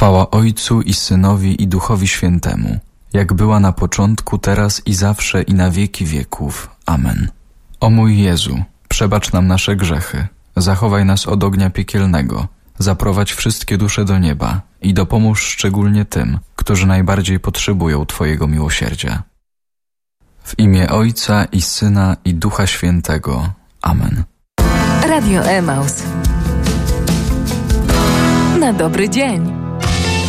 Chwała Ojcu i Synowi i Duchowi Świętemu, jak była na początku, teraz i zawsze i na wieki wieków. Amen. O mój Jezu, przebacz nam nasze grzechy, zachowaj nas od ognia piekielnego, zaprowadź wszystkie dusze do nieba i dopomóż szczególnie tym, którzy najbardziej potrzebują Twojego miłosierdzia. W imię Ojca i Syna i Ducha Świętego. Amen. Radio Emaus. Na dobry dzień.